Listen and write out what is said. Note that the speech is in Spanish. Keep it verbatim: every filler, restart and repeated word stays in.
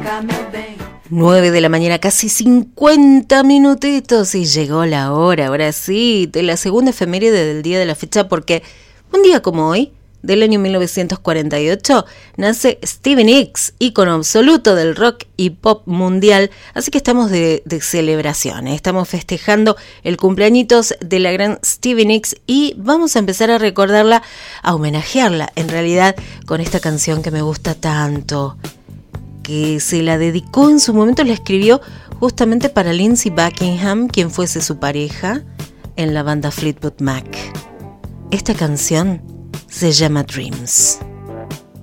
nueve de la mañana, casi cincuenta minutitos y llegó la hora, ahora sí, de la segunda efeméride del día de la fecha, porque un día como hoy, del año mil novecientos cuarenta y ocho, nace Stevie Nicks, ícono absoluto del rock y pop mundial, así que estamos de, de celebración, ¿eh? Estamos festejando el cumpleañitos de la gran Stevie Nicks y vamos a empezar a recordarla, a homenajearla, en realidad, con esta canción que me gusta tanto, que se la dedicó en su momento, la escribió justamente para Lindsey Buckingham, quien fuese su pareja en la banda Fleetwood Mac. Esta canción se llama Dreams.